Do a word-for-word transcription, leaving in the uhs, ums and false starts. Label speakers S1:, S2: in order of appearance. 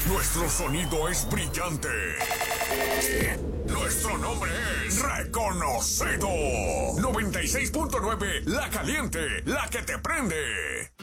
S1: Nuestro sonido es brillante. Nuestro nombre es reconocido. noventa y seis punto nueve, La Caliente, la que te prende.